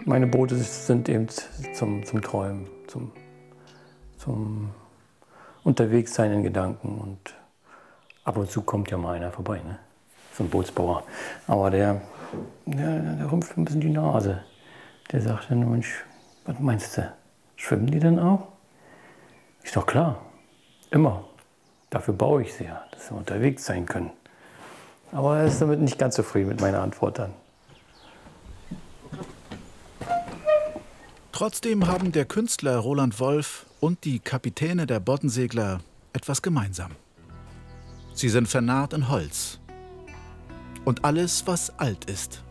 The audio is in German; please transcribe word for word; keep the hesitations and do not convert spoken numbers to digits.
Meine Boote sind eben zum, zum Träumen, zum, zum Unterwegssein in Gedanken. Und ab und zu kommt ja mal einer vorbei, ne? So ein Bootsbauer. Aber der, der, der rümpft ein bisschen die Nase. Der sagt dann, Mensch, was meinst du, schwimmen die denn auch? Ist doch klar, immer. Dafür baue ich sie ja, dass sie unterwegs sein können. Aber er ist damit nicht ganz zufrieden mit meiner Antwort dann. Trotzdem haben der Künstler Roland Wolf und die Kapitäne der Boddensegler etwas gemeinsam. Sie sind vernarrt in Holz. Und alles, was alt ist,